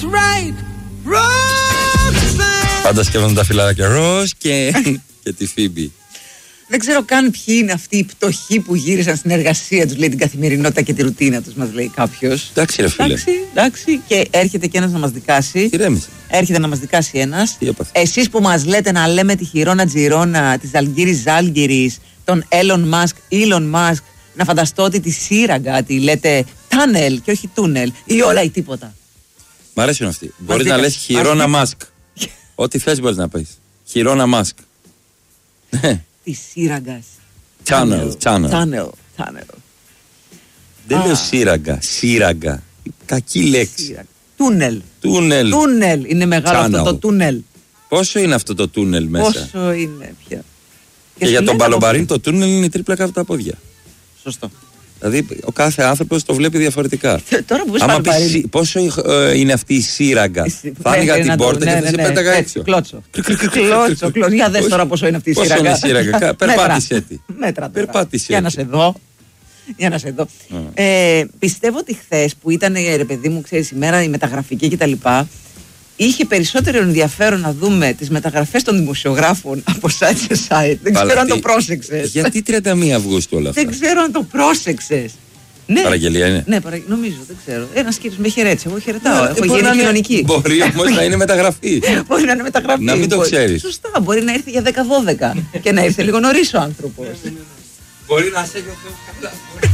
right, Roxanne. Πάντα σκέφτονται τα φιλαράκια Ροζ και τη Φίμπη. Δεν ξέρω καν ποιοι είναι αυτοί οι πτωχοί που γύρισαν στην εργασία τους, λέει, την καθημερινότητα και τη ρουτίνα τους, μας λέει κάποιος. Εντάξει, ρε φίλε. Εντάξει, και έρχεται και ένας να μας δικάσει. Ηρέμησε. Έρχεται να μας δικάσει ένας. Τι έπαθε? Εσείς που μας λέτε να λέμε τη Χιρόνα Τζιρόνα, τη Ζαλγκύρης Ζάλγκυρης, τον Elon Musk, να φανταστώ ότι τη σύραγγα τη λέτε τάνελ και όχι τούνελ ή όλα ή τίποτα. Μ' αρέσουν αυτοί. Μπορείς να λες Χιρόνα Μάσκ. Ό,τι θες μπορείς να πεις. Χιρόνα Μάσκ. Τη σύραγγας. Channel. Δεν λέω σύραγγα. Σύραγγα. Κακή λέξη. Τούνελ. Είναι μεγάλο αυτό το τούνελ. Πόσο είναι αυτό το τούνελ μέσα? Πόσο είναι πια? Και για τον Παλομπαρίν το τούνελ είναι η τρίπλα κάτω από τα πόδια. Σωστό. Δηλαδή ο κάθε άνθρωπος το βλέπει διαφορετικά. Τώρα που άμα πεις πόσο είναι αυτή η σύραγγα, θα άνοιγα την πόρτα και θα σε πέταγα έξω. Κλώτσο. Για δες τώρα πόσο είναι αυτή η σύραγγα. Πόσο είναι η σύραγγα? Περπάτησε τη. Περπάτησε. Για να σε δω. Πιστεύω ότι χθες που ήταν, ρε παιδί μου, ξέρεις, η μέρα η μεταγραφική κτλ., είχε περισσότερο ενδιαφέρον να δούμε τις μεταγραφές των δημοσιογράφων από site σε site. Δεν ξέρω αν το πρόσεξες. Γιατί 31 Αυγούστου όλα αυτά? Δεν ξέρω αν το πρόσεξες. Ναι. Παραγγελία είναι. Ναι, νομίζω, δεν ξέρω. Ένας κύριος με χαιρέτησε. Εγώ χαιρετάω. Έχω γίνει κοινωνική. Μπορεί όμως να είναι μεταγραφή. Μπορεί να είναι μεταγραφή. Να μην το ξέρεις. Σωστά. Μπορεί να έρθει για 10-12 και να ήρθε λίγο νωρίς ο άνθρωπος. Μπορεί να σε έχει ο Θεός καλά.